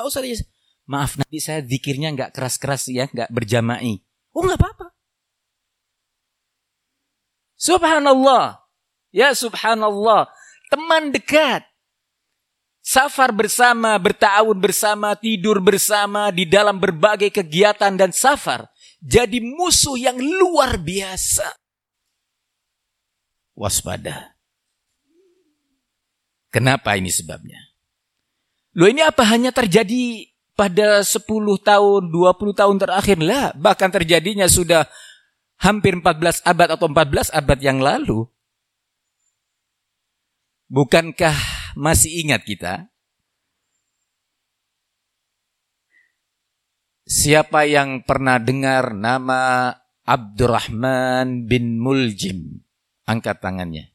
usah. Maaf nanti saya zikirnya nggak keras-keras ya, nggak berjama'i. Oh nggak apa-apa. Subhanallah. Ya subhanallah. Teman dekat. Safar bersama, berta'awun bersama, tidur bersama di dalam berbagai kegiatan dan safar. Jadi musuh yang luar biasa. Waspada. Kenapa ini sebabnya? Loh ini apa hanya terjadi pada 10 tahun, 20 tahun terakhir? Lah, bahkan terjadinya sudah hampir 14 abad atau 14 abad yang lalu. Bukankah masih ingat kita? Siapa yang pernah dengar nama Abdurrahman bin Muljim? Angkat tangannya.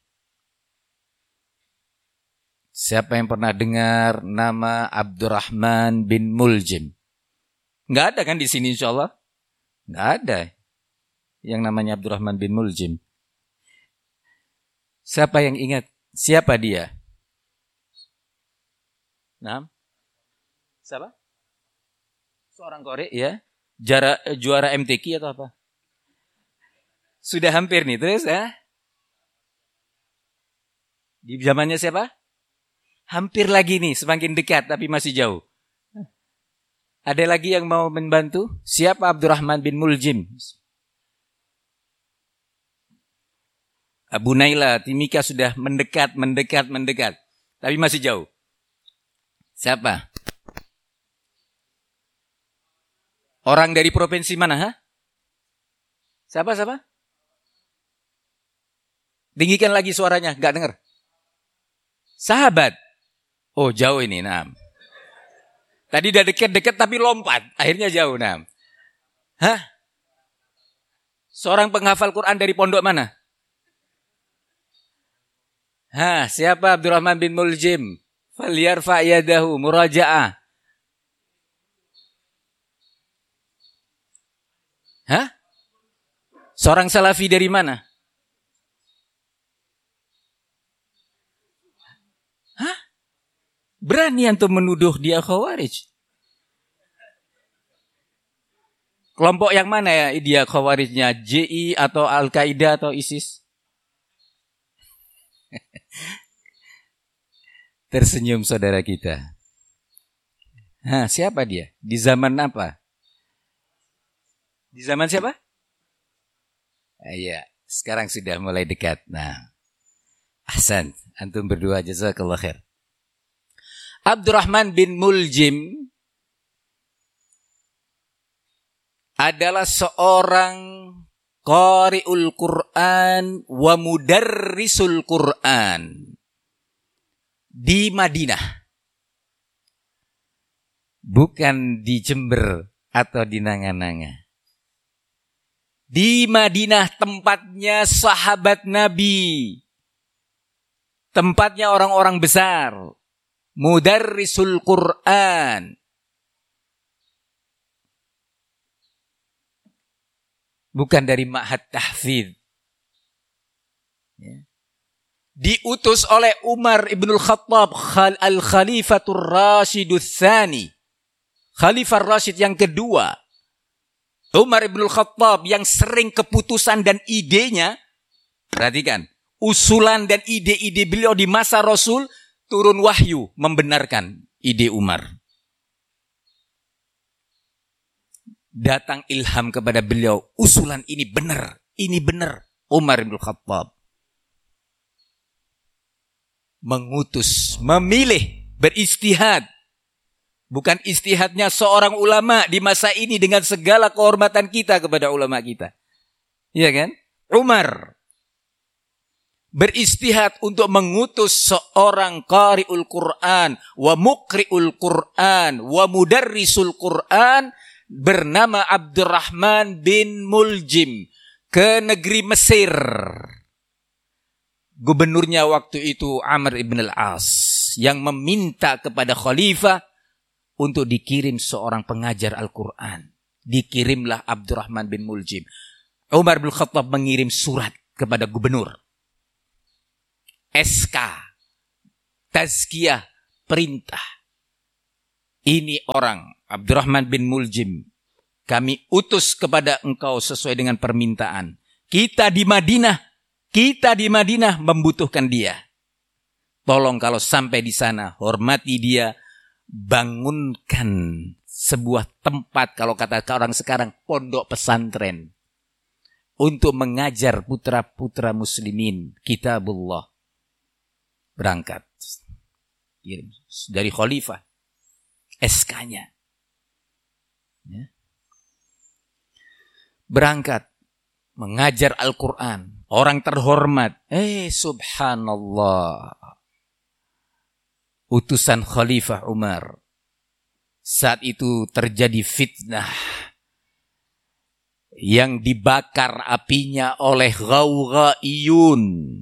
Siapa yang pernah dengar nama Abdurrahman bin Muljim? Nggak ada kan di sini insyaallah? Nggak ada yang namanya Abdurrahman bin Muljim. Siapa yang ingat? Siapa dia? Nah, siapa? Seorang korek ya? Juara MTQ atau apa? Sudah hampir nih, terus ya? Di zamannya siapa? Hampir lagi nih, semakin dekat tapi masih jauh. Ada lagi yang mau membantu? Siapa Abdurrahman bin Muljim? Abu Naila, Timika sudah mendekat. Tapi masih jauh. Siapa? Orang dari provinsi mana? Ha? Siapa? Tinggikan lagi suaranya, gak dengar. Sahabat. Oh jauh ini, nah. Tadi udah dekat tapi lompat, akhirnya jauh, nah. Hah? Seorang penghafal Quran dari pondok mana? Hah, siapa Abdurrahman bin Muljim? Falyarfa yadahu muraja'ah. Hah? Seorang salafi dari mana? Berani antum menuduh dia Khawarij. Kelompok yang mana ya dia Khawarijnya? JI atau Al-Qaeda atau ISIS? Tersenyum saudara kita. Hah, siapa dia? Di zaman apa? Di zaman siapa? Iya, sekarang sudah mulai dekat. Nah, ahsan, antum berdua jazakallah khair. Abdurrahman bin Muljim adalah seorang qari'ul Quran wa mudarrisul Quran di Madinah. Bukan di Jember atau di Nanga-Nanga. Di Madinah tempatnya sahabat Nabi. Tempatnya orang-orang besar. Mudarrisul Quran. Bukan dari ma'had tahfidz. Ya. Diutus oleh Umar ibn al-Khattab al-Khalifatur Rasyidus Tsani. Khalifah Rasyid yang kedua. Umar ibn al-Khattab yang sering keputusan dan idenya. Perhatikan. Usulan dan ide-ide beliau di masa Rasul. Turun wahyu membenarkan ide Umar. Datang ilham kepada beliau. Usulan ini benar. Ini benar. Umar bin Khattab. Mengutus. Memilih. Beristihad. Bukan istihadnya seorang ulama di masa ini dengan segala kehormatan kita kepada ulama kita. Iya kan? Umar. Beristihad untuk mengutus seorang qari'ul Quran wa muqri'ul Quran wa mudarrisul Quran bernama Abdurrahman bin Muljim ke negeri Mesir. Gubernurnya waktu itu Amr ibn al-As yang meminta kepada khalifah untuk dikirim seorang pengajar Al-Quran. Dikirimlah Abdurrahman bin Muljim. Umar bin Khattab mengirim surat kepada gubernur. SK, tazkiyah, perintah. Ini orang Abdurrahman bin Muljim, kami utus kepada engkau sesuai dengan permintaan. Kita di Madinah membutuhkan dia. Tolong kalau sampai di sana, hormati dia, bangunkan sebuah tempat, kalau kata orang sekarang, pondok pesantren, untuk mengajar putra-putra muslimin kitabullah. Berangkat. Dari khalifah. SK-nya. Ya. Berangkat. Mengajar Al-Quran. Orang terhormat. Subhanallah. Utusan Khalifah Umar. Saat itu terjadi fitnah. Yang dibakar apinya oleh ghawghaiyun.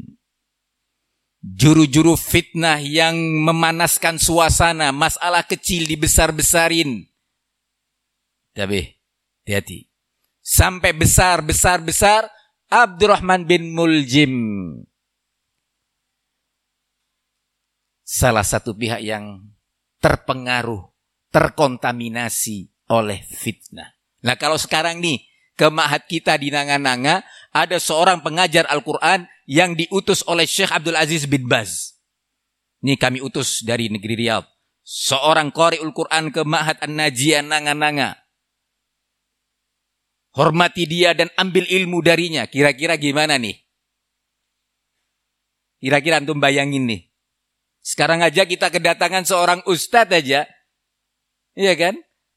Juru-juru fitnah yang memanaskan suasana. Masalah kecil dibesar-besarin. Tapi, hati-hati. Sampai besar. Abdurrahman bin Muljim. Salah satu pihak yang terpengaruh, terkontaminasi oleh fitnah. Nah kalau sekarang nih, ke ma'had kita di Nanga-Nanga, ada seorang pengajar Al-Quran yang diutus oleh Syekh Abdul Aziz bin Baz. Ini kami utus dari negeri Riyadh. Seorang qari'ul Quran ke ma'had An-Najiyah Nanga-Nanga. Hormati dia dan ambil ilmu darinya. Kira-kira gimana nih? Kira-kira antum bayangin nih. Sekarang aja kita kedatangan seorang ustadz aja. Iya kan?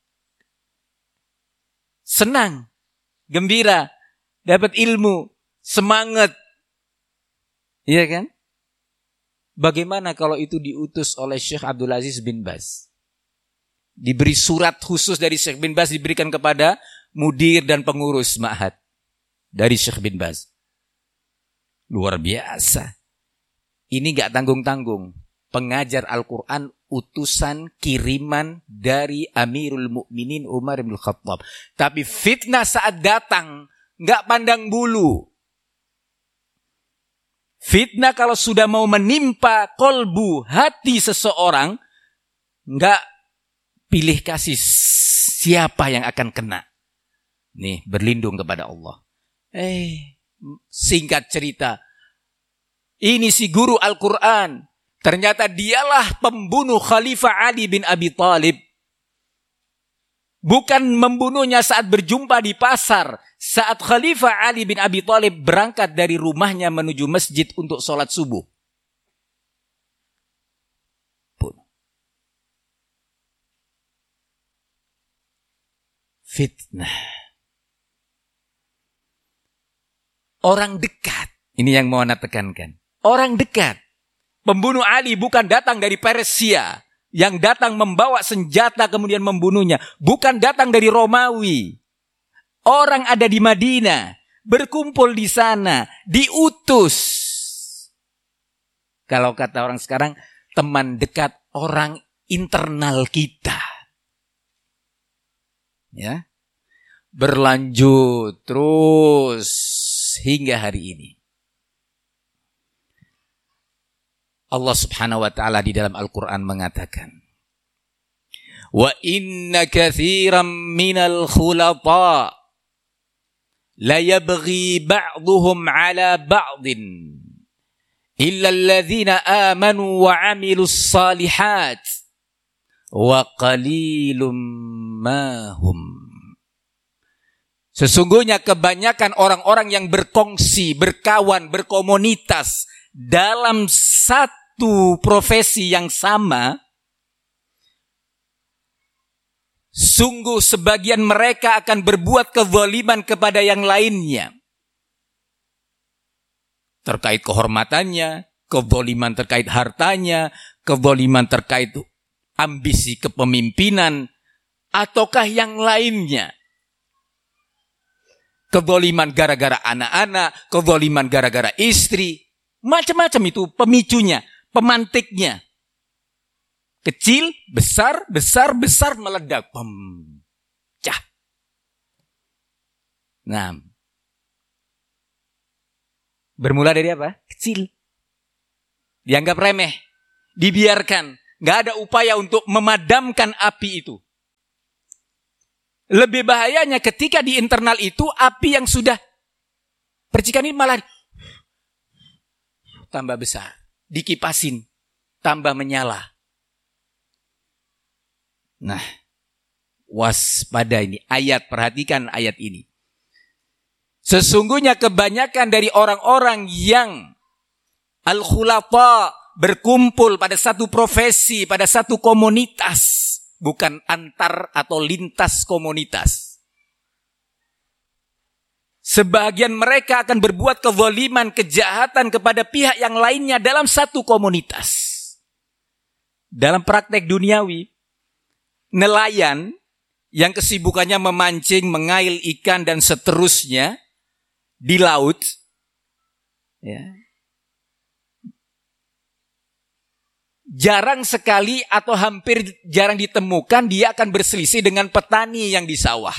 Senang. Gembira. Dapat ilmu. Semangat. Iya kan? Bagaimana kalau itu diutus oleh Syekh Abdul Aziz bin Baz? Diberi surat khusus dari Syekh bin Baz, diberikan kepada mudir dan pengurus ma'had dari Syekh bin Baz. Luar biasa. Ini gak tanggung-tanggung. Pengajar Al-Quran, utusan kiriman dari Amirul Mukminin Umar bin Khattab. Tapi fitnah saat datang gak pandang bulu. Fitnah kalau sudah mau menimpa kolbu, hati seseorang, gak pilih kasih siapa yang akan kena. Nih, berlindung kepada Allah. Singkat cerita, ini si guru Al-Quran. Ternyata dialah pembunuh Khalifah Ali bin Abi Thalib. Bukan membunuhnya saat berjumpa di pasar. Saat Khalifah Ali bin Abi Thalib berangkat dari rumahnya menuju masjid untuk sholat subuh. Bunuh. Fitnah. Orang dekat. Ini yang mau Anda tekankan. Orang dekat. Pembunuh Ali bukan datang dari Persia. Yang datang membawa senjata kemudian membunuhnya. Bukan datang dari Romawi. Orang ada di Madinah. Berkumpul di sana. Diutus. Kalau kata orang sekarang, teman dekat orang internal kita. Ya. Berlanjut terus hingga hari ini. Allah Subhanahu wa taala di dalam Al-Qur'an mengatakan, "Wa inna katsiran minal khulata la yabghi ba'dhum 'ala ba'din illa alladhina amanu wa 'amilus salihat wa qalilum ma hum." Sesungguhnya kebanyakan orang-orang yang berkongsi, berkawan, berkomunitas dalam satu profesi yang sama, sungguh sebagian mereka akan berbuat kezaliman kepada yang lainnya. Terkait kehormatannya, kezaliman terkait hartanya, kezaliman terkait ambisi kepemimpinan, ataukah yang lainnya. Kezaliman gara-gara anak-anak, kezaliman gara-gara istri. Macam-macam itu pemicunya, pemantiknya. Kecil, besar, besar, besar, meledak. Pecah. Nah. Bermula dari apa? Kecil. Dianggap remeh. Dibiarkan. nggak ada upaya untuk memadamkan api itu. Lebih bahayanya ketika di internal itu api yang sudah percikan ini malah tambah besar, dikipasin, tambah menyala. Nah, waspada ini ayat, perhatikan ayat ini. Sesungguhnya kebanyakan dari orang-orang yang al-khulata berkumpul pada satu profesi, pada satu komunitas, bukan antar atau lintas komunitas. Sebagian mereka akan berbuat kezaliman, kejahatan kepada pihak yang lainnya dalam satu komunitas. Dalam praktek duniawi, nelayan yang kesibukannya memancing, mengail ikan dan seterusnya di laut, ya, jarang sekali atau hampir jarang ditemukan dia akan berselisih dengan petani yang di sawah.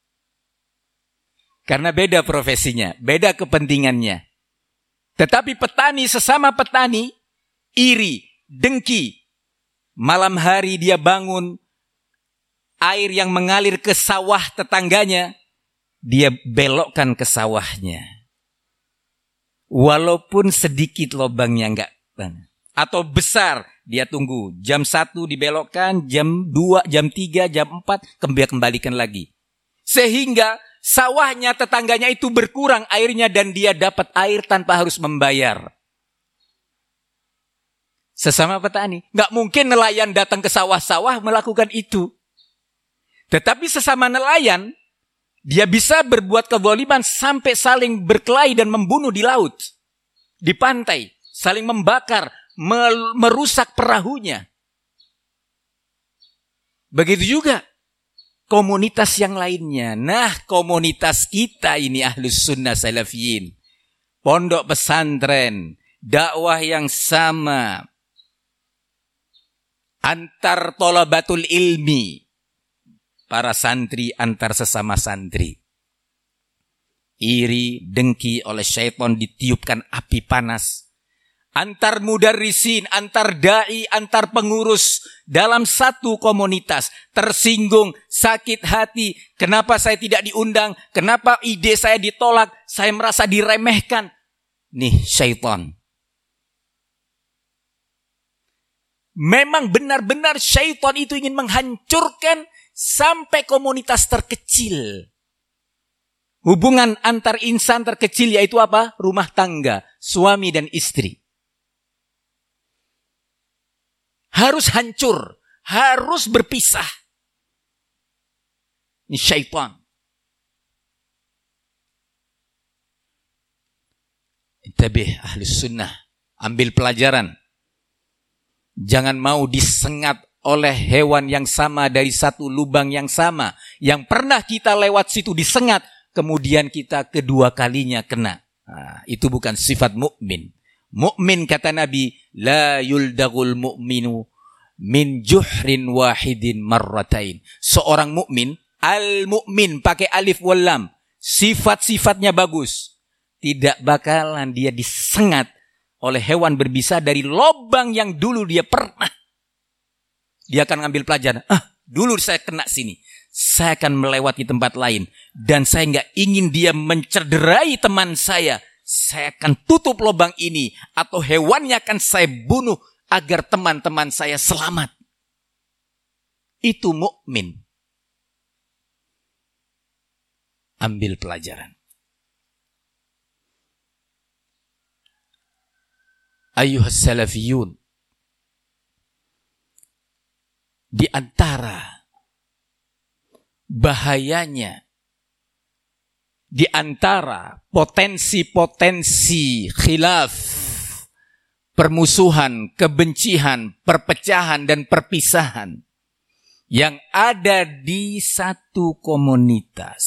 Karena beda profesinya, beda kepentingannya. Tetapi petani sesama petani iri, dengki. Malam hari dia bangun, air yang mengalir ke sawah tetangganya, dia belokkan ke sawahnya. Walaupun sedikit lubangnya enggak, atau besar, dia tunggu. Jam 1 dibelokkan, jam 2, jam 3, jam 4, kembalikan lagi. Sehingga sawahnya tetangganya itu berkurang airnya dan dia dapat air tanpa harus membayar. Sesama petani. Enggak mungkin nelayan datang ke sawah-sawah melakukan itu. Tetapi sesama nelayan, dia bisa berbuat kezaliman sampai saling berkelahi dan membunuh di laut, di pantai, saling membakar, merusak perahunya. Begitu juga komunitas yang lainnya. Nah, komunitas kita ini Ahlus Sunnah Salafiyin, pondok pesantren, dakwah yang sama, antar thalabatul ilmi, para santri antar sesama santri. Iri, dengki oleh syaitan ditiupkan api panas. Antar mudarrisin, antar da'i, antar pengurus dalam satu komunitas. Tersinggung, sakit hati. Kenapa saya tidak diundang? Kenapa ide saya ditolak? Saya merasa diremehkan. Nih syaitan. Memang benar-benar syaitan itu ingin menghancurkan sampai komunitas terkecil. Hubungan antar insan terkecil yaitu apa? Rumah tangga, suami dan istri. Harus hancur, harus berpisah. Ini syaitan. Intabih Ahlus Sunnah, ambil pelajaran. Jangan mau disengat oleh hewan yang sama dari satu lubang yang sama. Yang pernah kita lewat situ disengat, kemudian kita kedua kalinya kena. Nah, itu bukan sifat mukmin. Mukmin kata Nabi, la yuldagul mu'minu min juhrin wahidin marratain. Seorang mukmin, al-mukmin pakai alif wal lam, sifat-sifatnya bagus. Tidak bakalan dia disengat oleh hewan berbisa dari lubang yang dulu dia pernah. Dia akan ngambil pelajaran. Dulu saya kena sini. Saya akan melewati tempat lain. Dan saya nggak ingin dia mencederai teman saya. Saya akan tutup lubang ini. Atau hewannya akan saya bunuh agar teman-teman saya selamat. Itu mukmin. Ambil pelajaran. Ayyuhas salafiyun. Di antara bahayanya, di antara potensi-potensi khilaf, permusuhan, kebencian, perpecahan dan perpisahan yang ada di satu komunitas,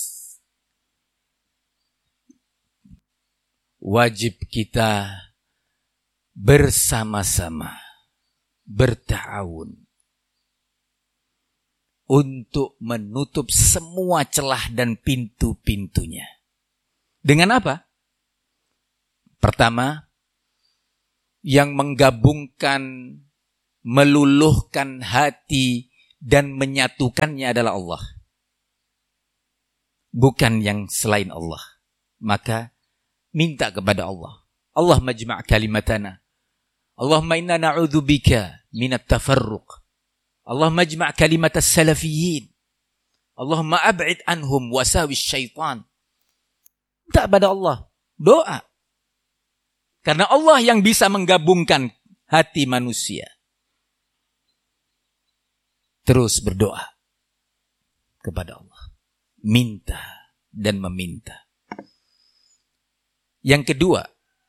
wajib kita bersama-sama berta'awun untuk menutup semua celah dan pintu-pintunya. Dengan apa? Pertama, yang menggabungkan meluluhkan hati dan menyatukannya adalah Allah, bukan yang selain Allah. Maka minta kepada Allah. Allah majma' kalimatana. Allahumma inna na'udzubika minat tafarruq. Allah majma' kalimat as-salafiyyin. Allahumma ab'id anhum wasawis syaitan. Minta kepada Allah. Doa. Karena Allah yang bisa menggabungkan hati manusia. Terus berdoa kepada Allah. Minta dan meminta. Yang kedua,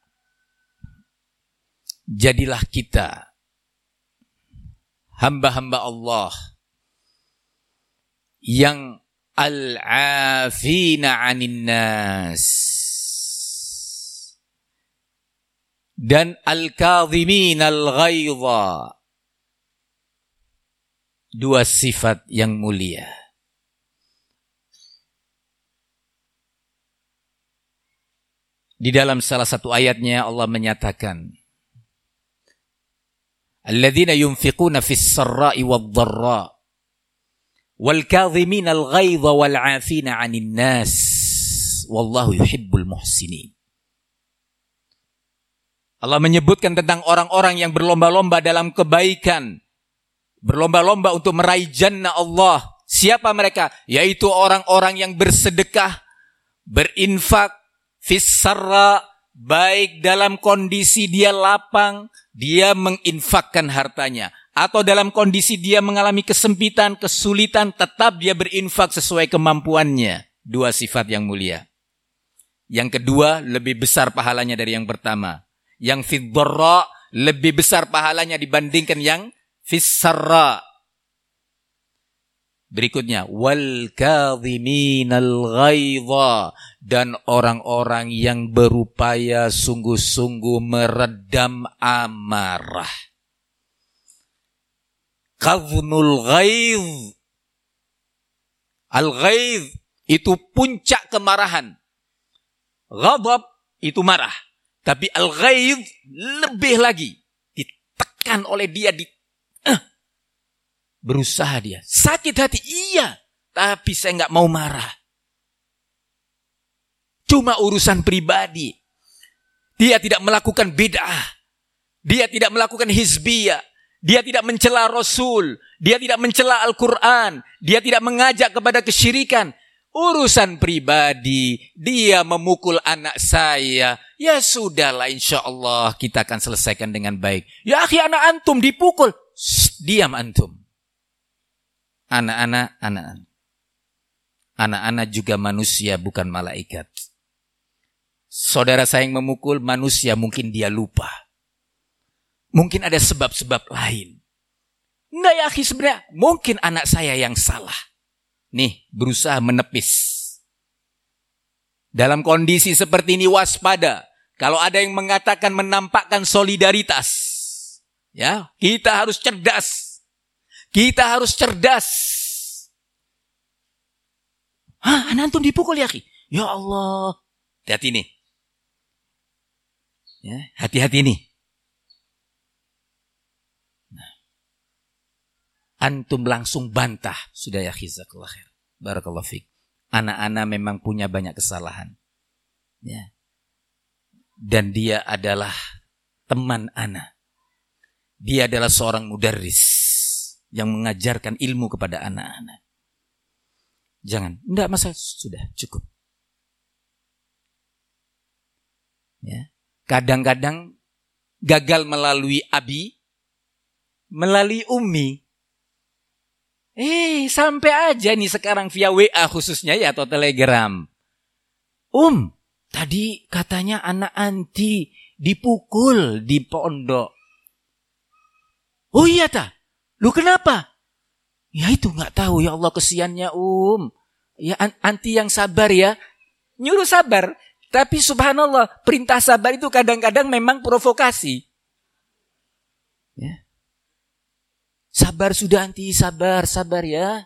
jadilah kita hamba-hamba Allah yang al-afina 'anin nas dan al-kadhimin al-ghaidha. Dua sifat yang mulia. Di dalam salah satu ayatnya Allah menyatakan, alladzina yunfiquna fis sarra'i wad-dharra wal kadhimina al-ghaidha wal 'afina 'anil nas wallahu yuhibbul muhsinin. Allah menyebutkan tentang orang-orang yang berlomba-lomba dalam kebaikan, berlomba-lomba untuk meraih jannah Allah. Siapa mereka? Yaitu orang-orang yang bersedekah, berinfak, fis sarra, baik dalam kondisi dia lapang, dia menginfakkan hartanya, atau dalam kondisi dia mengalami kesempitan, kesulitan, tetap dia berinfak sesuai kemampuannya. Dua sifat yang mulia. Yang kedua, lebih besar pahalanya dari yang pertama. Yang fid dharra lebih besar pahalanya dibandingkan yang fis sarra. Berikutnya, wal kadhiminal ghaidha, dan orang-orang yang berupaya sungguh-sungguh meredam amarah. Kadhnul ghaidh, al-ghaidh itu puncak kemarahan. Ghadab itu marah. Tapi al-ghaidh lebih lagi. Ditekan oleh dia, berusaha dia. Sakit hati, iya. Tapi saya gak mau marah. Cuma urusan pribadi. Dia tidak melakukan bid'ah. Dia tidak melakukan hizbiyah. Dia tidak mencela Rasul. Dia tidak mencela Al-Quran. Dia tidak mengajak kepada kesyirikan. Urusan pribadi, dia memukul anak saya. Ya sudahlah, insya Allah kita akan selesaikan dengan baik. Ya akhi, anak antum dipukul. Shh, diam antum. Anak-anak juga manusia, bukan malaikat. Saudara saya yang memukul manusia, mungkin dia lupa. Mungkin ada sebab-sebab lain. Enggak ya akhi, sebenarnya mungkin anak saya yang salah. Nih, berusaha menepis. Dalam kondisi seperti ini waspada. Kalau ada yang mengatakan menampakkan solidaritas, ya, kita harus cerdas. Kita harus cerdas. Hah, anak antum dipukul ya, akhi? Ya Allah. Hati-hati nih. Ya, hati-hati nih. Antum langsung bantah. Sudah ya, jazakallah khair. Barakallahu fiik. Anak-anak memang punya banyak kesalahan. Ya. Dan dia adalah teman anak. Dia adalah seorang mudarris yang mengajarkan ilmu kepada anak-anak. Jangan. Enggak masalah. Sudah, cukup. Ya. Kadang-kadang gagal melalui abi, melalui ummi. Sampai aja nih sekarang via WA khususnya ya, atau Telegram. Tadi katanya anak anti dipukul di pondok. Oh iya ta? Lu kenapa? Ya itu gak tahu, ya Allah kesiannya Ya anti yang sabar ya. Nyuruh sabar. Tapi subhanallah, perintah sabar itu kadang-kadang memang provokasi. Ya. Sabar sudah anti, sabar ya.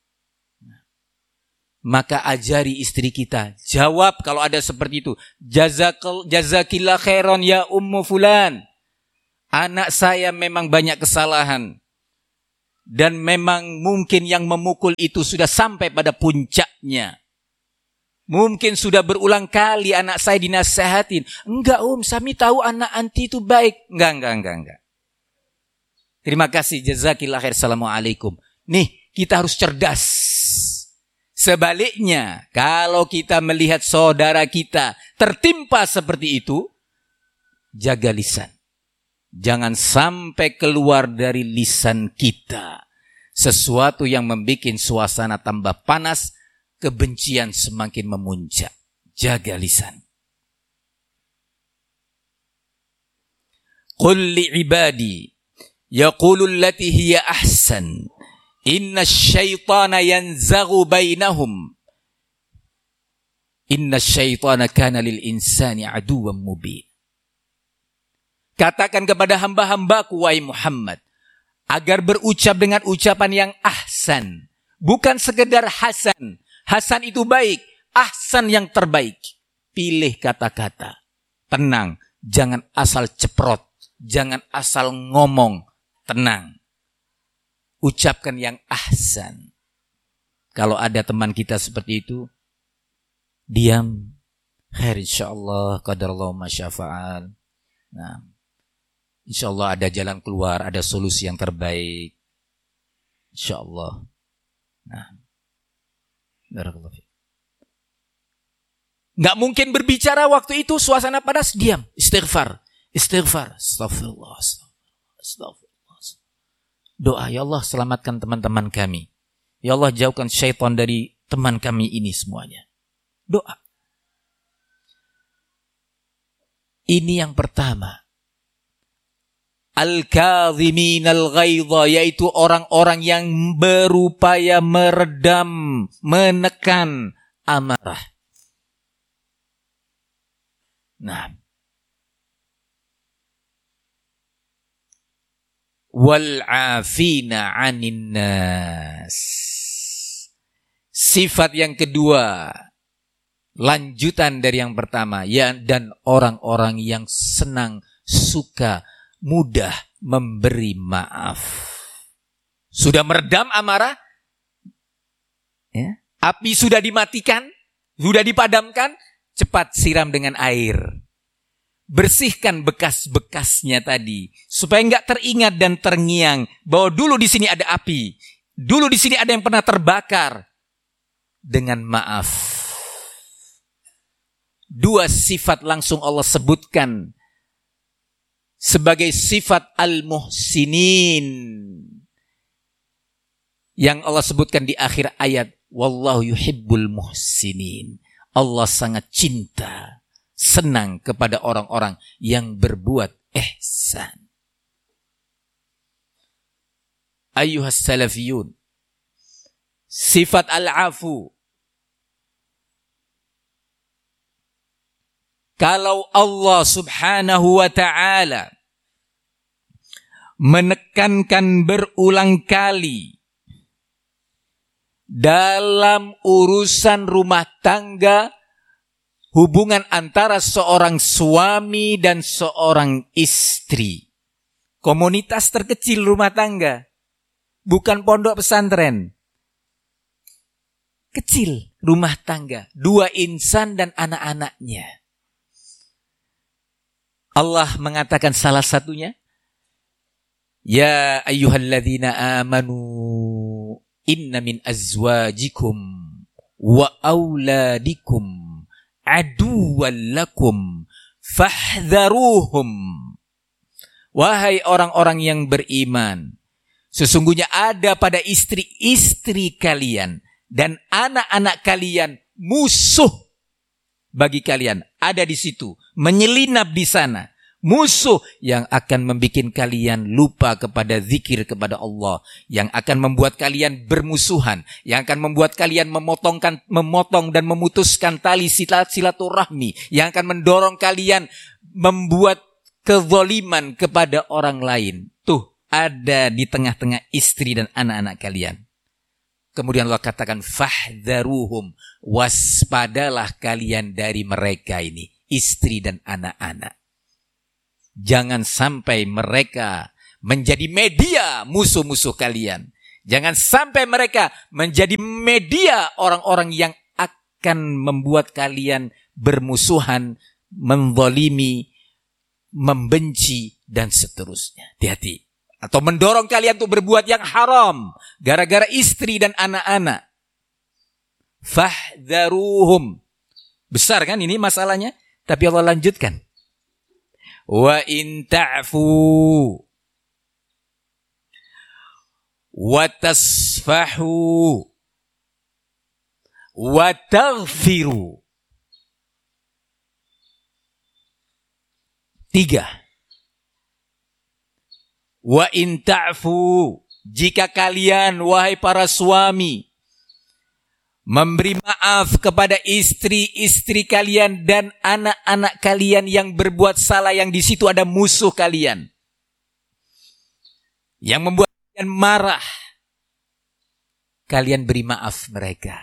Maka ajari istri kita. Jawab kalau ada seperti itu. Jazakillah khairan ya ummu fulan. anak saya memang banyak kesalahan. Dan memang mungkin yang memukul itu sudah sampai pada puncaknya. Mungkin sudah berulang kali anak saya dinasihatin. Enggak Sami tahu anak anti itu baik. Enggak. Terima kasih, jazakillah khair, assalamualaikum. Nih, kita harus cerdas. Sebaliknya, kalau kita melihat saudara kita tertimpa seperti itu, jaga lisan. Jangan sampai keluar dari lisan kita sesuatu yang membuat suasana tambah panas, kebencian semakin memuncak. Jaga lisan. Qul li'ibadi yaqulu allati hiya ahsan inna asyaitana yanzaghu bainahum inna asyaitana kana lil insani aduwwan mubin. Katakan kepada hamba-hambaku, wahai Muhammad, agar berucap dengan ucapan yang ahsan. Bukan sekedar hasan. Hasan itu baik. Ahsan yang terbaik. Pilih kata-kata. Tenang. Jangan asal ceprot. Jangan asal ngomong. Tenang. Ucapkan yang ahsan. Kalau ada teman kita seperti itu, diam. Khair insyaallah. Qadarallahu ma syafa'al. Nah. InsyaAllah ada jalan keluar, ada solusi yang terbaik. InsyaAllah. Nah. Barakallahu fiik. Nggak mungkin berbicara waktu itu suasana panas, diam. Istighfar. Astagfirullah. Doa, ya Allah selamatkan teman-teman kami. Ya Allah jauhkan syaitan dari teman kami ini semuanya. Doa. Ini yang pertama. Al-kadhimin al-ghaidha, yaitu orang-orang yang berupaya meredam, menekan amarah. Nah. Wal-afina 'anin nas. Sifat yang kedua, lanjutan dari yang pertama, ya, dan orang-orang yang senang, suka, mudah memberi maaf. Sudah meredam amarah, ya, api sudah dimatikan, sudah dipadamkan, cepat siram dengan air. Bersihkan bekas-bekasnya tadi, supaya enggak teringat dan terngiang bahwa dulu di sini ada api, dulu di sini ada yang pernah terbakar. Dengan maaf. Dua sifat langsung Allah sebutkan sebagai sifat al-muhsinin yang Allah sebutkan di akhir ayat, wallahu yuhibbul muhsinin. Allah sangat cinta, senang kepada orang-orang yang berbuat ihsan. Ayyuhas salafiyun, sifat al-afu. Kalau Allah subhanahu wa ta'ala menekankan berulang kali dalam urusan rumah tangga, hubungan antara seorang suami dan seorang istri, komunitas terkecil rumah tangga, bukan pondok pesantren, kecil rumah tangga, dua insan dan anak-anaknya. Allah mengatakan salah satunya, ya ayyuhalladzina amanu inna min azwajikum wa auladikum aduwwan lakum fahdharuhum. Wahai orang-orang yang beriman, sesungguhnya ada pada istri-istri kalian dan anak-anak kalian musuh bagi kalian. Ada di situ, menyelinap di sana. Musuh yang akan membuat kalian lupa kepada zikir kepada Allah, yang akan membuat kalian bermusuhan, yang akan membuat kalian memotong dan memutuskan tali silaturahmi, yang akan mendorong kalian membuat kezaliman kepada orang lain. Tuh, ada di tengah-tengah istri dan anak-anak kalian. Kemudian Allah katakan fahdharuhum, waspadalah kalian dari mereka ini, istri dan anak-anak. Jangan sampai mereka menjadi media musuh-musuh kalian. Jangan sampai mereka menjadi media orang-orang yang akan membuat kalian bermusuhan, menzalimi, membenci, dan seterusnya. Hati-hati. Atau mendorong kalian untuk berbuat yang haram gara-gara istri dan anak-anak. Fahdharuhum. Besar kan ini masalahnya? Tapi Allah lanjutkan. Wa in ta'fu wa tasfahu wa taghfiru. 3. Wa in ta'fu, jika kalian wahai para suami memberi maaf kepada istri-istri kalian dan anak-anak kalian yang berbuat salah, yang di situ ada musuh kalian, yang membuat kalian marah, kalian beri maaf mereka.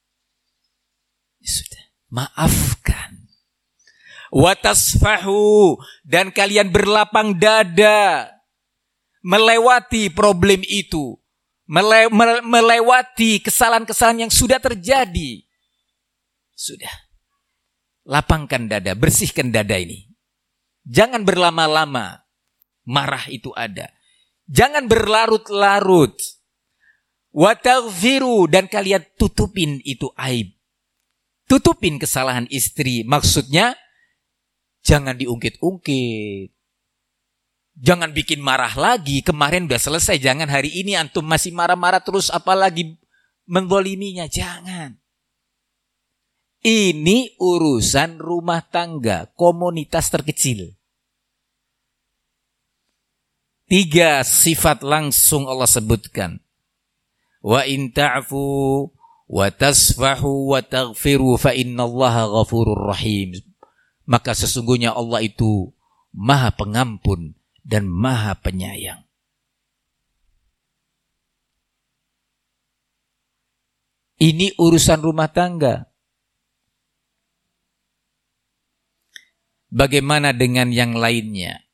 Sudah, maafkan. Wa tasfahu, dan kalian berlapang dada melewati problem itu. Melewati kesalahan-kesalahan yang sudah terjadi. Sudah. Lapangkan dada, bersihkan dada ini. Jangan berlama-lama. Marah itu ada. Jangan berlarut-larut. Wa taghfiru, dan kalian tutupin itu aib. Tutupin kesalahan istri. Maksudnya, jangan diungkit-ungkit. Jangan bikin marah lagi. Kemarin udah selesai. Jangan hari ini antum masih marah-marah terus, apalagi menzaliminya. Jangan. Ini urusan rumah tangga, komunitas terkecil. 3 sifat langsung Allah sebutkan. Wa in ta'fu wa tasfahu wa taghfiru fa innallaha ghafurur rahim. Maka sesungguhnya Allah itu Maha Pengampun dan Maha Penyayang. Ini urusan rumah tangga. Bagaimana dengan yang lainnya?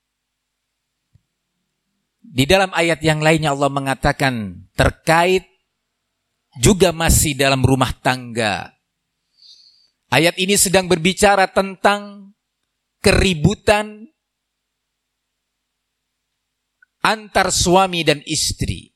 Di dalam ayat yang lainnya Allah mengatakan terkait juga masih dalam rumah tangga. Ayat ini sedang berbicara tentang keributan antar suami dan istri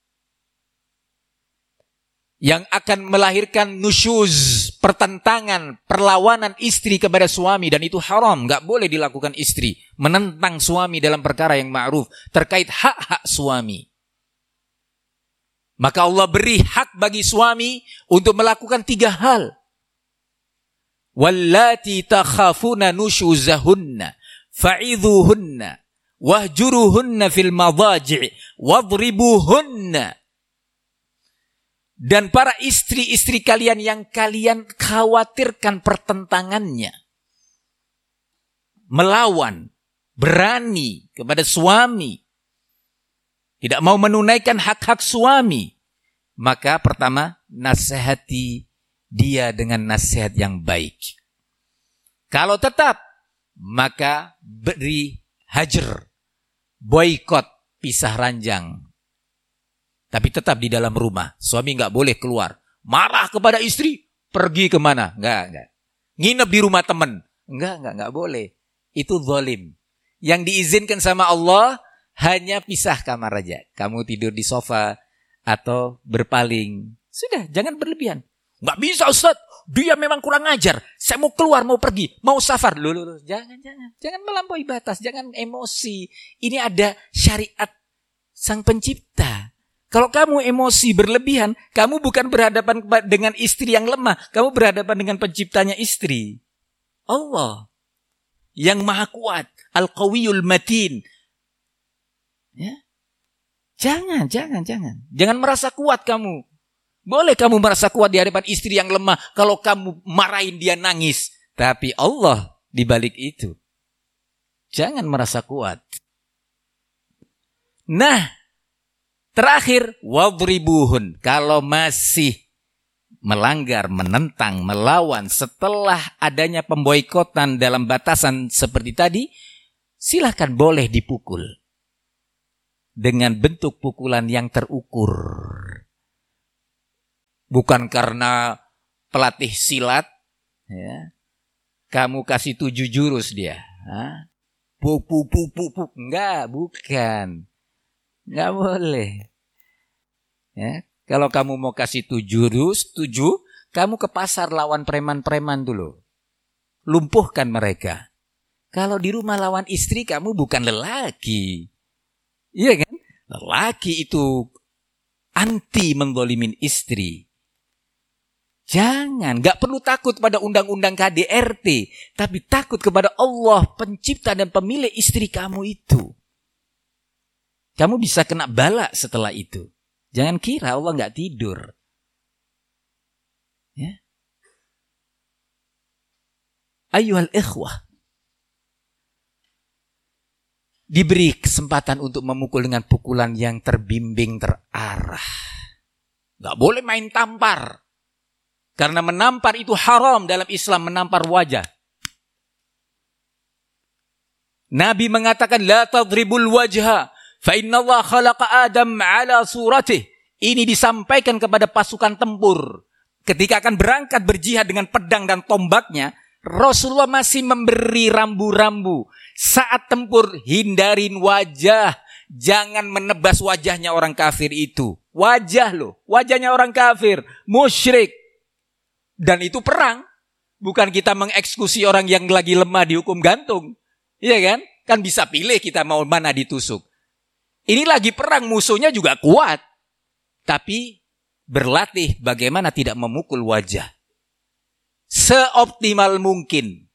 yang akan melahirkan nusyuz, pertentangan, perlawanan istri kepada suami, dan itu haram, enggak boleh dilakukan istri menentang suami dalam perkara yang ma'ruf terkait hak-hak suami. Maka Allah beri hak bagi suami untuk melakukan 3 hal. Wallati takhafuna nusyuzahunna fa'idhuhunna wahjuruhunna fil madhaji' wadribuhunna. Dan para istri-istri kalian yang kalian khawatirkan pertentangannya, melawan, berani kepada suami, tidak mau menunaikan hak-hak suami, maka pertama, nasihati dia dengan nasihat yang baik. Kalau tetap, maka beri hajar, boikot, pisah ranjang. Tapi tetap di dalam rumah. Suami enggak boleh keluar. Marah kepada istri, pergi kemana? Enggak. Nginep di rumah teman. Enggak boleh. Itu zalim. Yang diizinkan sama Allah hanya pisah kamar aja. Kamu tidur di sofa atau berpaling. Sudah, jangan berlebihan. Enggak bisa Ustaz, dia memang kurang ajar. Saya mau keluar, mau pergi, mau safar. Loh. Jangan melampaui batas, jangan emosi. Ini ada syariat Sang Pencipta. Kalau kamu emosi berlebihan, kamu bukan berhadapan dengan istri yang lemah, kamu berhadapan dengan penciptanya istri. Allah yang maha kuat, Al-Qawiyul Matin. Ya? Jangan. Jangan merasa kuat kamu. Boleh kamu merasa kuat di hadapan istri yang lemah kalau kamu marahin dia nangis. Tapi Allah di balik itu. Jangan merasa kuat. Nah, terakhir, wadribuhun. Kalau masih melanggar, menentang, melawan setelah adanya pemboikotan dalam batasan seperti tadi, silahkan boleh dipukul. Dengan bentuk pukulan yang terukur. Bukan karena pelatih silat, ya, kamu kasih 7 jurus dia. Puk. Enggak, bukan. Enggak boleh. Ya, kalau kamu mau kasih 7 jurus, kamu ke pasar lawan preman-preman dulu. Lumpuhkan mereka. Kalau di rumah lawan istri, kamu bukan lelaki. Iya kan? Lelaki itu anti menzalimin istri. Jangan, gak perlu takut pada undang-undang KDRT, tapi takut kepada Allah, pencipta dan pemilik istri kamu itu. Kamu bisa kena bala setelah itu. Jangan kira Allah gak tidur. Ya. Ayyuhal ikhwah. Diberi kesempatan untuk memukul dengan pukulan yang terbimbing, terarah. Gak boleh main tampar. Karena menampar itu haram dalam Islam, menampar wajah. Nabi mengatakan, la tadribul wajha, fa inna Allah khalaqa Adam ala suratih. Ini disampaikan kepada pasukan tempur. Ketika akan berangkat berjihad dengan pedang dan tombaknya, Rasulullah masih memberi rambu-rambu. Saat tempur, hindarin wajah. Jangan menebas wajahnya orang kafir itu. Wajah loh, wajahnya orang kafir, musyrik. Dan itu perang. Bukan kita mengeksekusi orang yang lagi lemah dihukum gantung. Iya kan? Kan bisa pilih kita mau mana ditusuk. Ini lagi perang, musuhnya juga kuat. Tapi berlatih bagaimana tidak memukul wajah. Seoptimal mungkin.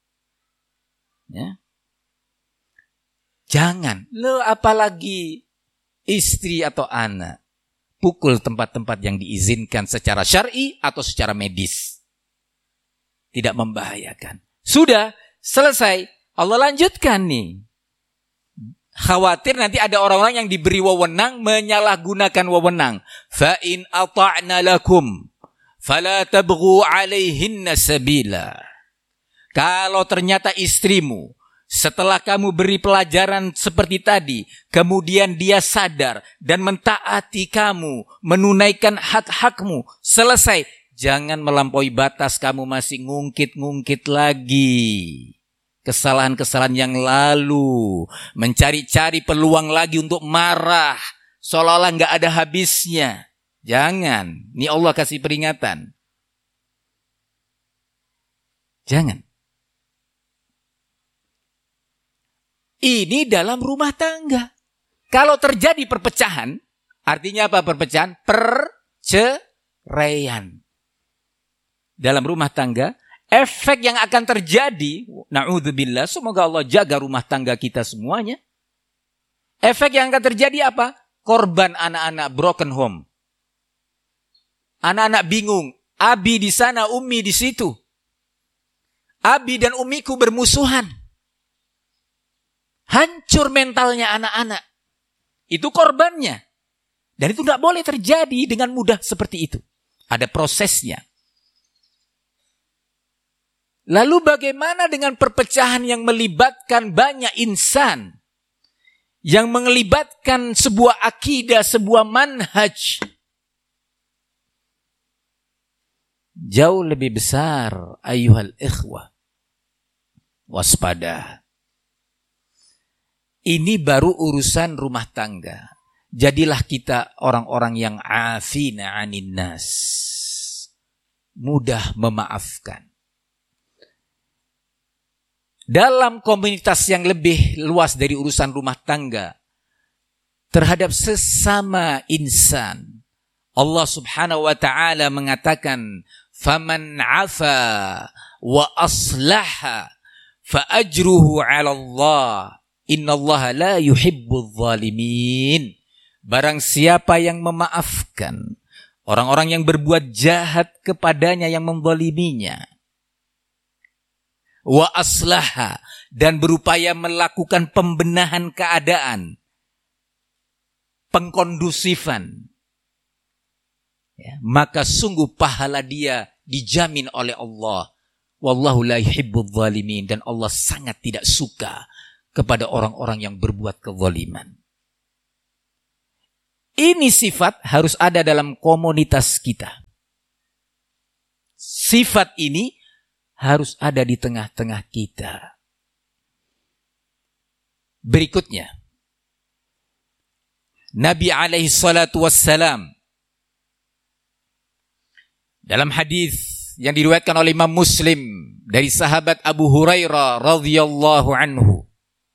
Ya. Jangan. Lo apalagi istri atau anak. Pukul tempat-tempat yang diizinkan secara syar'i atau secara medis. Tidak membahayakan. Sudah, selesai. Allah lanjutkan nih. Khawatir nanti ada orang-orang yang diberi wewenang menyalahgunakan wewenang. Fa in ata'na lakum fala tabghu 'alaihinna sabila. Kalau ternyata istrimu setelah kamu beri pelajaran seperti tadi, kemudian dia sadar dan mentaati kamu, menunaikan hak-hakmu, selesai. Jangan melampaui batas, kamu masih ngungkit-ngungkit lagi kesalahan-kesalahan yang lalu, mencari-cari peluang lagi untuk marah, seolah-olah nggak ada habisnya. Jangan, ini Allah kasih peringatan. Jangan. Ini dalam rumah tangga. Kalau terjadi perpecahan, artinya apa perpecahan? Perceraian. Dalam rumah tangga, efek yang akan terjadi, na'udzubillah, semoga Allah jaga rumah tangga kita semuanya. Efek yang akan terjadi apa? Korban anak-anak broken home. Anak-anak bingung, abi di sana, umi di situ. Abi dan umiku bermusuhan. Hancur mentalnya anak-anak. Itu korbannya. Dan itu tidak boleh terjadi dengan mudah seperti itu. Ada prosesnya. Lalu bagaimana dengan perpecahan yang melibatkan banyak insan? Yang melibatkan sebuah akidah, sebuah manhaj. Jauh lebih besar, ayyuhal ikhwah. Waspada. Ini baru urusan rumah tangga. Jadilah kita orang-orang yang afina 'anin nas. Mudah memaafkan. Dalam komunitas yang lebih luas dari urusan rumah tangga, terhadap sesama insan, Allah Subhanahu wa ta'ala mengatakan, "Faman 'afa wa aslaha fa ajruhu 'ala Allah. Innallaha la yuhibbudz zalimin." Barang siapa yang memaafkan orang-orang yang berbuat jahat kepadanya, yang menzaliminya, wa aslaha, dan berupaya melakukan pembenahan keadaan, pengkondusifan, ya, maka sungguh pahala dia dijamin oleh Allah. Wallahu la yuhibbudz zalimin, dan Allah sangat tidak suka kepada orang-orang yang berbuat kezaliman. Ini sifat harus ada dalam komunitas kita. Sifat ini harus ada di tengah-tengah kita. Berikutnya, Nabi alaihi salatu wassalam dalam hadis yang diriwayatkan oleh Imam Muslim dari sahabat Abu Hurairah radhiyallahu anhu,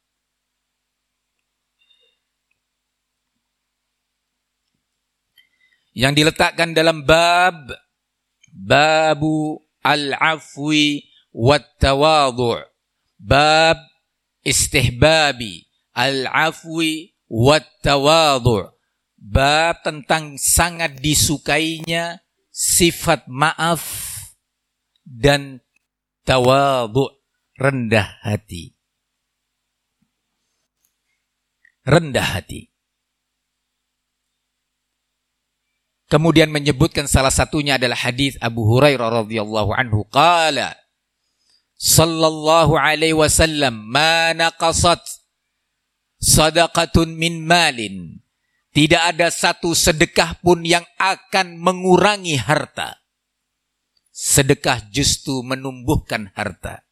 yang diletakkan dalam babu al-afwi wat tawadhu', bab istihbabi al-afwi wat tawadhu', bab tentang sangat disukainya sifat maaf dan tawadhu', rendah hati. Rendah hati. Kemudian menyebutkan salah satunya adalah hadis Abu Hurairah radhiyallahu anhu, qala sallallahu alaihi wasallam, ma naqasat sadaqatun min malin, tidak ada satu sedekah pun yang akan mengurangi harta. Sedekah justru menumbuhkan harta.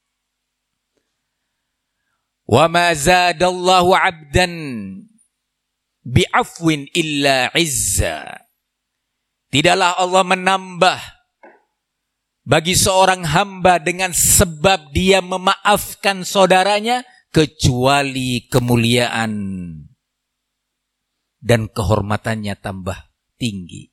Wa ma zadallahu 'abdan bi'afwin illa 'izza. Tidaklah Allah menambah bagi seorang hamba dengan sebab dia memaafkan saudaranya kecuali kemuliaan dan kehormatannya tambah tinggi.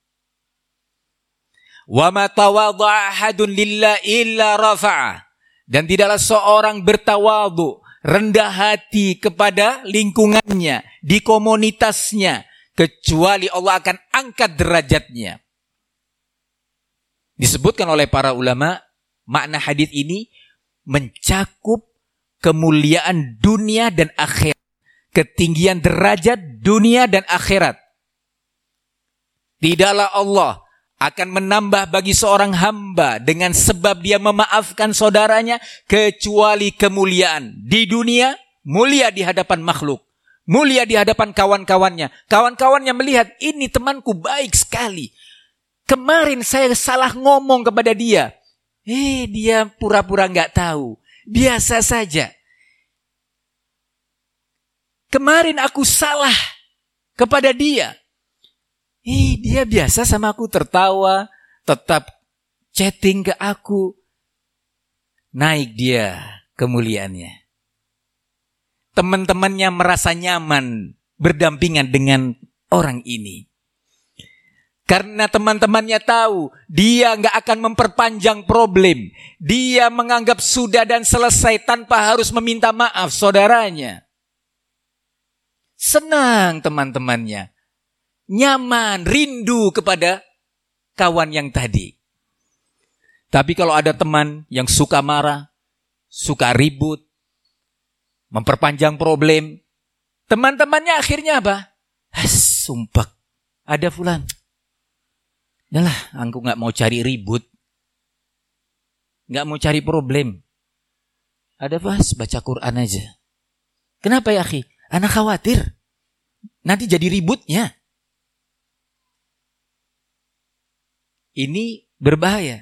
Wa ma tawadha'a ahadun lillah illa rafa'ah. Dan tidaklah seorang bertawadhu, rendah hati kepada lingkungannya, di komunitasnya, kecuali Allah akan angkat derajatnya. Disebutkan oleh para ulama, makna hadis ini mencakup kemuliaan dunia dan akhirat, ketinggian derajat dunia dan akhirat. Tidaklah Allah akan menambah bagi seorang hamba dengan sebab dia memaafkan saudaranya kecuali kemuliaan. Di dunia, mulia di hadapan makhluk, mulia di hadapan kawan-kawannya. Kawan-kawannya melihat, ini temanku baik sekali. Kemarin saya salah ngomong kepada dia. Dia pura-pura nggak tahu. Biasa saja. Kemarin aku salah kepada dia. Dia biasa sama aku, tertawa, tetap chatting ke aku. Naik dia kemuliaannya. Teman-temannya merasa nyaman berdampingan dengan orang ini. Karena teman-temannya tahu dia nggak akan memperpanjang problem. Dia menganggap sudah dan selesai tanpa harus meminta maaf saudaranya. Senang teman-temannya. Nyaman, rindu kepada kawan yang tadi. Tapi kalau ada teman yang suka marah, suka ribut, memperpanjang problem, teman-temannya akhirnya apa? Sumpah, ada fulan. Yalah, aku gak mau cari ribut. Gak mau cari problem. Ada baca Quran aja. Kenapa ya akhi? Anak khawatir nanti jadi ributnya. Ini berbahaya.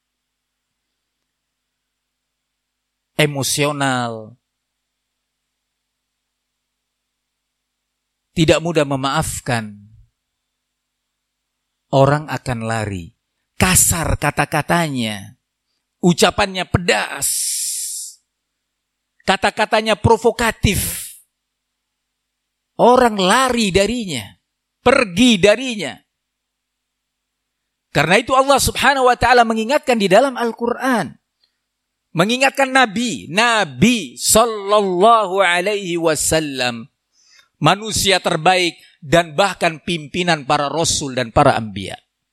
Emosional. Tidak mudah memaafkan. Orang akan lari. Kasar kata-katanya. Ucapannya pedas. Kata-katanya provokatif. Orang lari darinya. Pergi darinya. Karena itu Allah subhanahu wa ta'ala mengingatkan di dalam Al-Quran. Mengingatkan Nabi sallallahu alaihi wasallam. Manusia terbaik dan bahkan pimpinan para rasul dan para anbiya.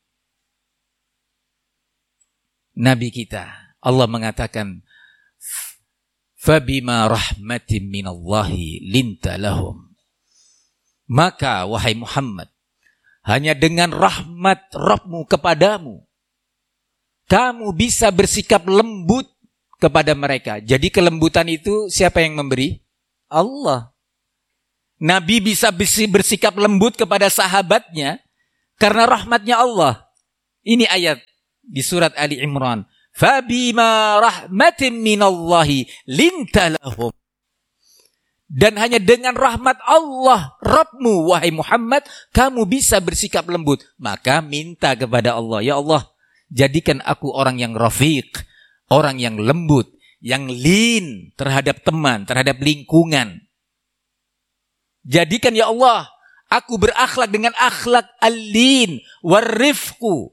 Nabi kita, Allah mengatakan, "Fabima rahmatin minallahi linta lahum." Maka wahai Muhammad, hanya dengan rahmat Rabbmu kepadamu, kamu bisa bersikap lembut kepada mereka. Jadi kelembutan itu siapa yang memberi? Allah. Nabi bisa bersikap lembut kepada sahabatnya karena rahmatnya Allah. Ini ayat di surat Ali Imran. Fabima rahmatin minallahi linta lahum. Dan hanya dengan rahmat Allah, Rabbmu, wahai Muhammad, kamu bisa bersikap lembut. Maka minta kepada Allah, ya Allah, jadikan aku orang yang rafiq, orang yang lembut, yang lin terhadap teman, terhadap lingkungan. Jadikan ya Allah, aku berakhlak dengan akhlak al-lin warifqu.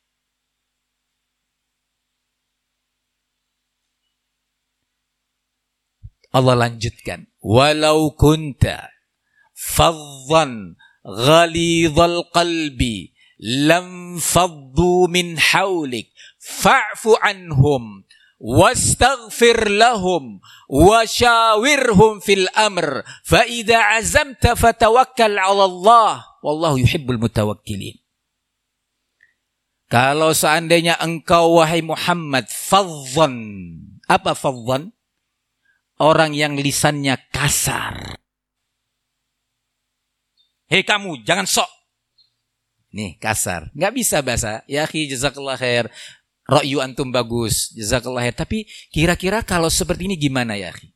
Allah lanjutkan, walau kunta faddan ghalidhal qalbi lam faddu min hawlik fa'fu anhum wastaghfir lahum washawirhum fil amr fa idza azamta fatawakkal 'ala Allah wallahu yuhibbul mutawakkilin. Kalau seandainya engkau wahai Muhammad faddan, apa faddan? Orang yang lisannya kasar. Hei kamu, jangan sok. Nih, kasar. Nggak bisa bahasa. Ya akhi, jazakallah khair. Ra'yu antum bagus. Jazakallah khair. Tapi kira-kira kalau seperti ini gimana ya akhi?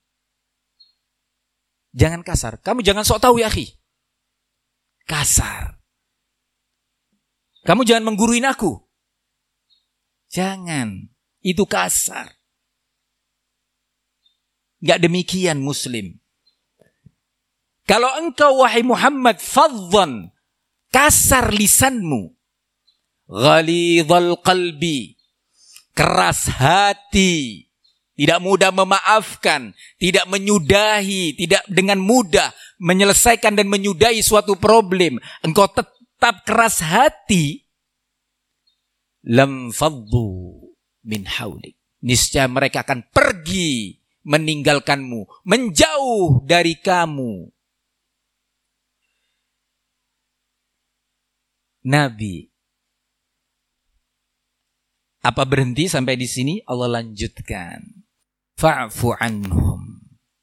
Jangan kasar. Kamu jangan sok tahu ya akhi. Kasar. Kamu jangan mengguruin aku. Jangan. Itu kasar. Enggak demikian Muslim. Kalau engkau wahai Muhammad faddan, kasar lisanmu, ghalidhal qalbi, keras hati, tidak mudah memaafkan, tidak menyudahi, tidak dengan mudah menyelesaikan dan menyudahi suatu problem, engkau tetap keras hati, lam faddu min haulik, niscaya mereka akan pergi meninggalkanmu, menjauh dari kamu. Nabi. Apa berhenti sampai di sini? Allah lanjutkan. Fa'fu anhum.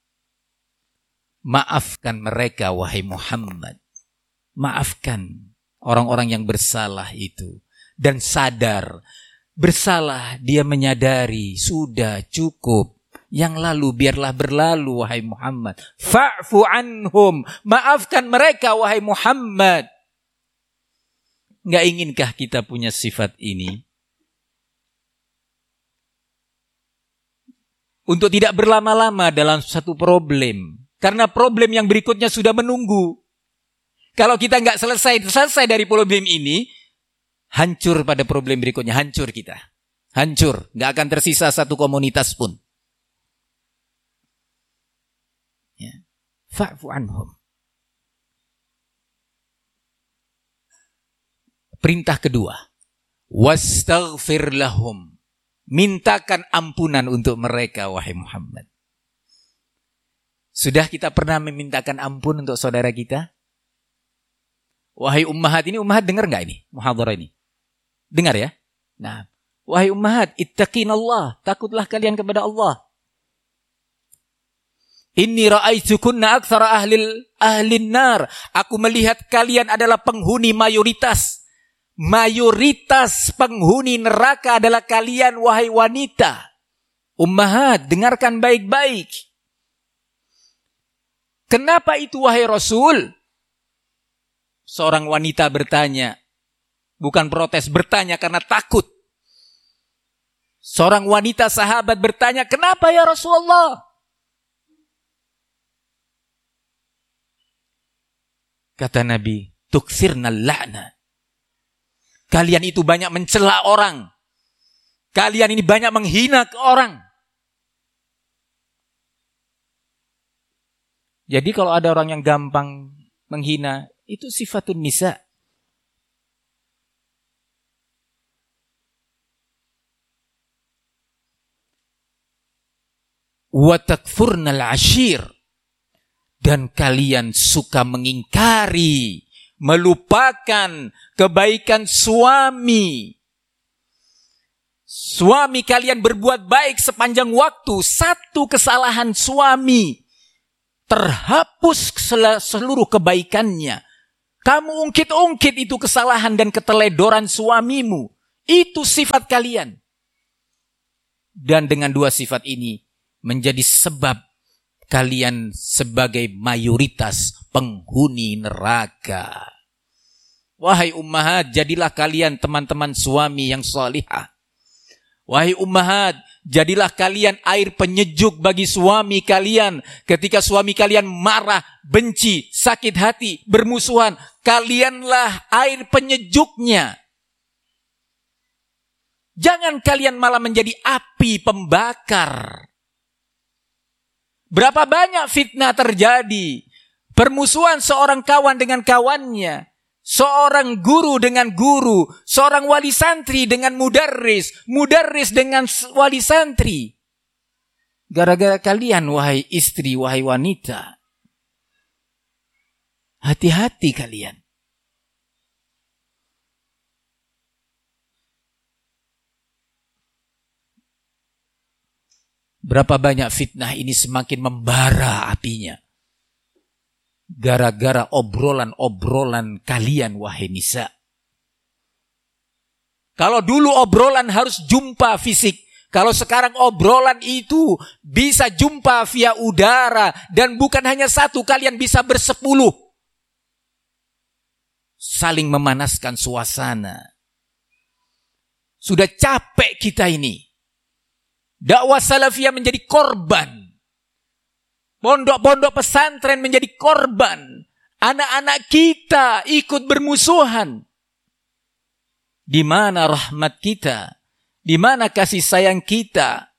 Maafkan mereka wahai Muhammad. Maafkan orang-orang yang bersalah itu. Dan sadar. Bersalah dia menyadari. Sudah cukup. Yang lalu biarlah berlalu wahai Muhammad. Fa'fu anhum. Maafkan mereka wahai Muhammad. Enggak inginkah kita punya sifat ini? Untuk tidak berlama-lama dalam satu problem. Karena problem yang berikutnya sudah menunggu. Kalau kita enggak selesai dari problem ini, hancur pada problem berikutnya. Hancur kita. Hancur. Enggak akan tersisa satu komunitas pun. Fa'fu anhum. Perintah kedua. Wastaghfir lahum. Mintakan ampunan untuk mereka wahai Muhammad. Sudah kita pernah memintakan ampun untuk saudara kita? Wahai ummahat, ini ummahat dengar enggak ini? Muhadharah ini. Dengar ya? Nah, wahai ummahat, ittaqinallah, takutlah kalian kepada Allah. Inni ra'aitukunna aktsara ahlin nar. Aku melihat kalian adalah penghuni mayoritas. Mayoritas penghuni neraka adalah kalian wahai wanita. Ummahat, dengarkan baik-baik. Kenapa itu wahai Rasul? Seorang wanita bertanya. Bukan protes, bertanya karena takut. Seorang wanita sahabat bertanya, kenapa ya Rasulullah? Kata Nabi, tukthirnal la'na. Kalian itu banyak mencela orang. Kalian ini banyak menghina orang. Jadi kalau ada orang yang gampang menghina, itu sifatun nisa. Wa takfurnal ashir. Dan kalian suka mengingkari, melupakan kebaikan suami. Suami kalian berbuat baik sepanjang waktu. Satu kesalahan suami, terhapus seluruh kebaikannya. Kamu ungkit-ungkit itu kesalahan dan keteledoran suamimu. Itu sifat kalian. Dan dengan dua sifat ini menjadi sebab kalian sebagai mayoritas penghuni neraka. Wahai ummahat, jadilah kalian teman-teman suami yang salihah. Wahai ummahat, jadilah kalian air penyejuk bagi suami kalian. Ketika suami kalian marah, benci, sakit hati, bermusuhan, kalianlah air penyejuknya. Jangan kalian malah menjadi api pembakar. Berapa banyak fitnah terjadi. Permusuhan seorang kawan dengan kawannya. Seorang guru dengan guru, seorang wali santri dengan mudarris, mudarris dengan wali santri. Gara-gara kalian, wahai istri, wahai wanita. Hati-hati kalian. Berapa banyak fitnah ini semakin membara apinya. Gara-gara obrolan-obrolan kalian, wahai nisa. Kalau dulu obrolan harus jumpa fisik. Kalau sekarang obrolan itu bisa jumpa via udara. Dan bukan hanya satu, kalian bisa bersepuluh. Saling memanaskan suasana. Sudah capek kita ini. Dakwah salafiyah menjadi korban. Pondok-pondok pesantren menjadi korban. Anak-anak kita ikut bermusuhan. Di mana rahmat kita? Di mana kasih sayang kita?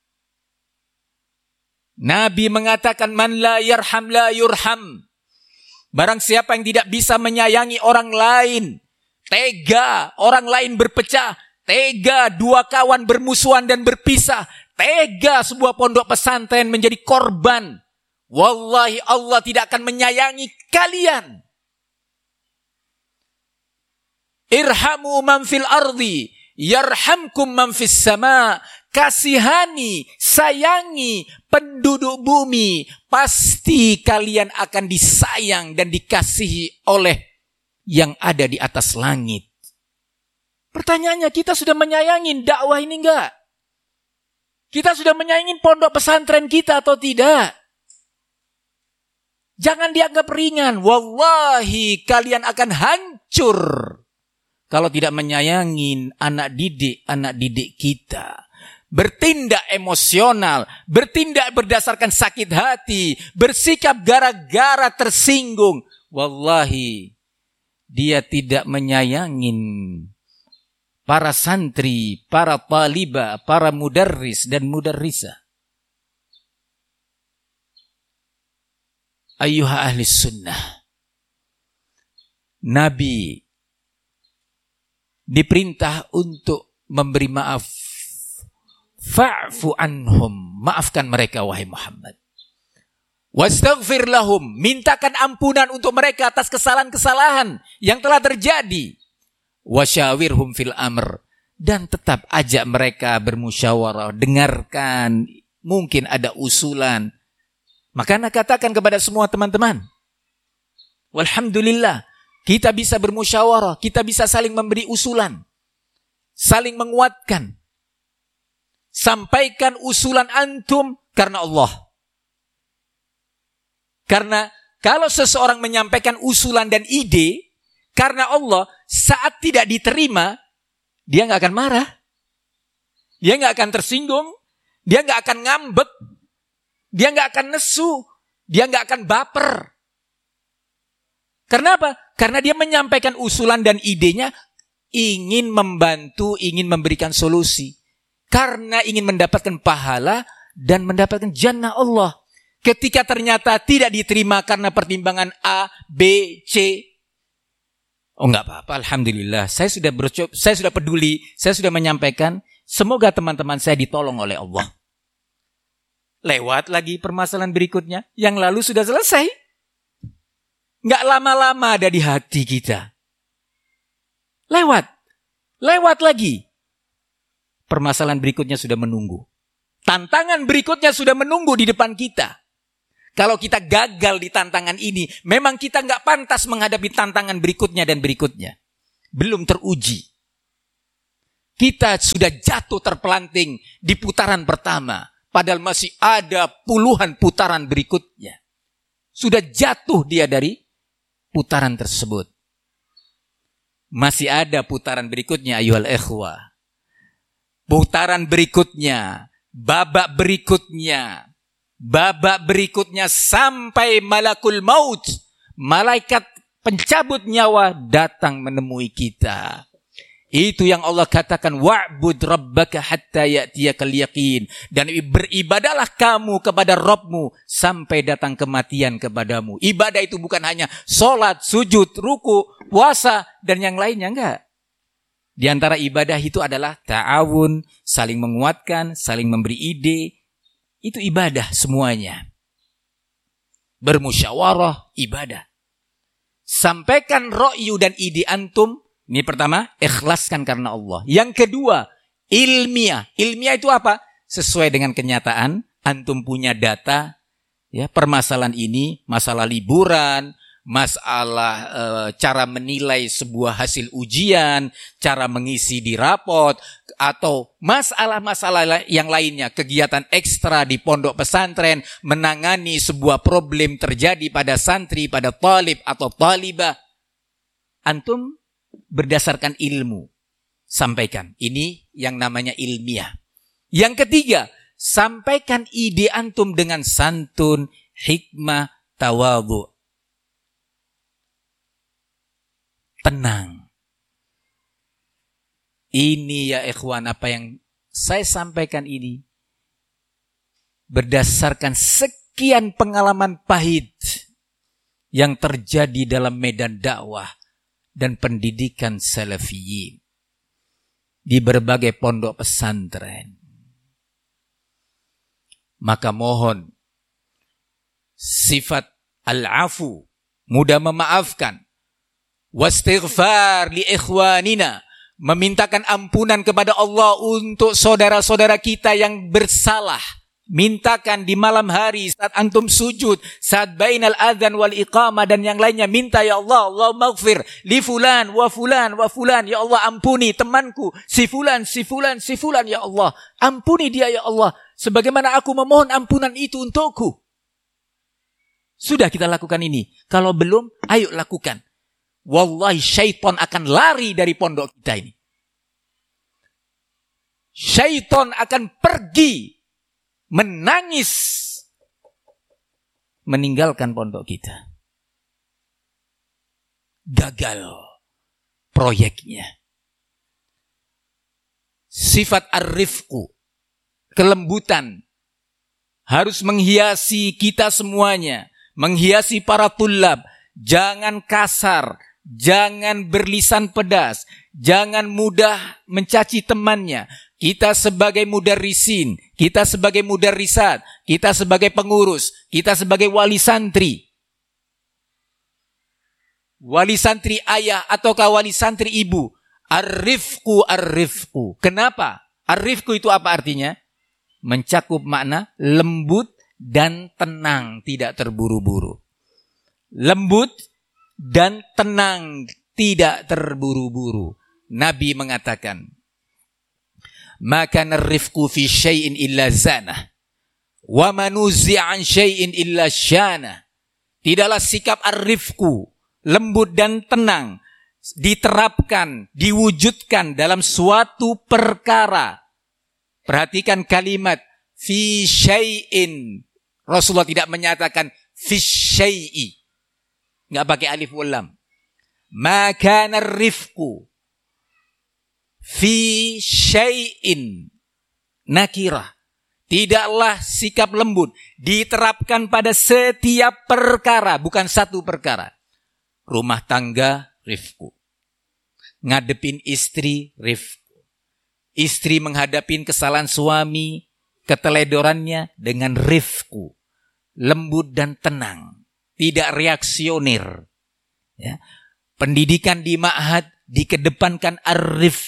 Nabi mengatakan, man la yarham la yurham. Barang siapa yang tidak bisa menyayangi orang lain, tega orang lain berpecah, tega dua kawan bermusuhan dan berpisah, tega sebuah pondok pesantren menjadi korban, wallahi Allah tidak akan menyayangi kalian. Irhamu man fil ardi yarhamkum man fis sama. Kasihani, sayangi penduduk bumi, pasti kalian akan disayang dan dikasihi oleh yang ada di atas langit. Pertanyaannya, kita sudah menyayangi dakwah ini enggak? Kita sudah menyayangi pondok pesantren kita atau tidak? Jangan dianggap ringan. Wallahi kalian akan hancur kalau tidak menyayangi anak didik kita. Bertindak emosional, bertindak berdasarkan sakit hati, bersikap gara-gara tersinggung. Wallahi, dia tidak menyayangin para santri, para talibah, para mudarris dan mudarrisah. Ayyuha ahli sunnah. Nabi diperintah untuk memberi maaf. Fa'fu anhum, maafkan mereka wahai Muhammad. Wastaghfir lahum, mintakan ampunan untuk mereka atas kesalahan-kesalahan yang telah terjadi. Wasyawirhum fil amr, dan tetap ajak mereka bermusyawarah, dengarkan, mungkin ada usulan. Maka nak katakan kepada semua teman-teman, walhamdulillah, kita bisa bermusyawarah, kita bisa saling memberi usulan, saling menguatkan. Sampaikan usulan antum karena Allah. Karena kalau seseorang menyampaikan usulan dan ide karena Allah, saat tidak diterima, dia nggak akan marah. Dia nggak akan tersinggung. Dia nggak akan ngambek. Dia nggak akan nesu. Dia nggak akan baper. Kenapa? Karena dia menyampaikan usulan dan idenya ingin membantu, ingin memberikan solusi. Karena ingin mendapatkan pahala dan mendapatkan jannah Allah. Ketika ternyata tidak diterima karena pertimbangan A, B, C. Oh enggak apa-apa, alhamdulillah. Saya sudah peduli, saya sudah menyampaikan. Semoga teman-teman saya ditolong oleh Allah. Lewat lagi permasalahan berikutnya. Yang lalu sudah selesai. Enggak lama-lama ada di hati kita. Lewat lagi. Permasalahan berikutnya sudah menunggu. Tantangan berikutnya sudah menunggu di depan kita. Kalau kita gagal di tantangan ini, memang kita nggak pantas menghadapi tantangan berikutnya dan berikutnya. Belum teruji. Kita sudah jatuh terpelanting di putaran pertama. Padahal masih ada puluhan putaran berikutnya. Sudah jatuh dia dari putaran tersebut. Masih ada putaran berikutnya, ayyuhal ikhwah. Putaran berikutnya, babak berikutnya sampai malakul maut, malaikat pencabut nyawa datang menemui kita. Itu yang Allah katakan, wa'bud rabbaka hatta ya'tiyakal yaqin, dan beribadahlah kamu kepada Rabbmu sampai datang kematian kepadamu. Ibadah itu bukan hanya sholat, sujud, ruku, puasa dan yang lainnya, enggak. Di antara ibadah itu adalah ta'awun, saling menguatkan, saling memberi ide. Itu ibadah semuanya. Bermusyawarah, ibadah. Sampaikan ra'yu dan ide antum. Ini pertama, ikhlaskan karena Allah. Yang kedua, ilmiah. Ilmiah itu apa? Sesuai dengan kenyataan, antum punya data, ya, permasalahan ini, masalah liburan, masalah cara menilai sebuah hasil ujian, cara mengisi di rapot, atau masalah-masalah yang lainnya, kegiatan ekstra di pondok pesantren, menangani sebuah problem terjadi pada santri, pada talib atau talibah. Antum berdasarkan ilmu sampaikan. Ini yang namanya ilmiah. Yang ketiga, sampaikan ide antum dengan santun, hikmah, tawadhu. Tenang. Ini ya ikhwan, apa yang saya sampaikan ini berdasarkan sekian pengalaman pahit yang terjadi dalam medan dakwah dan pendidikan salafiyin di berbagai pondok pesantren. Maka mohon sifat al-afu, mudah memaafkan, wastighfar li ikhwanina, memintakan ampunan kepada Allah untuk saudara-saudara kita yang bersalah. Mintakan di malam hari saat antum sujud, saat bainal adzan wal iqamah dan yang lainnya, minta ya Allah, Allahumma ighfir li fulan wa fulan wa fulan, ya Allah ampuni temanku si fulan ya Allah, ampuni dia ya Allah sebagaimana aku memohon ampunan itu untukku. Sudah kita lakukan ini. Kalau belum, ayo lakukan. Wallahi syaitan akan lari dari pondok kita ini. Syaitan akan pergi menangis meninggalkan pondok kita. Gagal proyeknya. Sifat ar-rifqu, kelembutan, harus menghiasi kita semuanya, menghiasi para tulab. Jangan kasar, jangan berlisan pedas, jangan mudah mencaci temannya. Kita sebagai mudarrisin, kita sebagai mudarrisat, kita sebagai pengurus, kita sebagai wali santri ayah ataukah wali santri ibu, ar-rifqu. Kenapa? Ar-rifqu itu apa artinya? Mencakup makna lembut dan tenang, tidak terburu-buru. Lembut dan tenang, tidak terburu-buru. Nabi mengatakan, maka ar-rifqu fi syai'in illa zanah, wa manuzi'a an syai'in illa syana. Tidaklah sikap ar-rifqu, lembut dan tenang, diterapkan, diwujudkan dalam suatu perkara. Perhatikan kalimat fi syai'in. Rasulullah tidak menyatakan fi syai'i, enggak pakai alif wal lam. Maka ar-rifqu fi syai'in nakirah. Tidaklah sikap lembut diterapkan pada setiap perkara, bukan satu perkara. Rumah tangga, rifqu. Ngadepin istri, rifqu. Istri menghadapin kesalahan suami, keteledorannya dengan rifqu. Lembut dan tenang, tidak reaksioner. Ya. Pendidikan di ma'had dikedepankan ar-rifqu.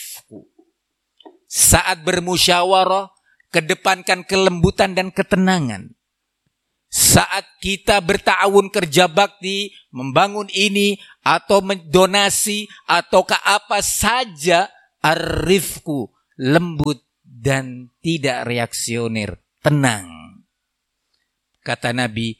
Saat bermusyawarah, kedepankan kelembutan dan ketenangan. Saat kita berta'awun kerja bakti, membangun ini atau mendonasi atau ke apa saja, ar-rifqu, lembut dan tidak reaksioner, tenang. Kata Nabi,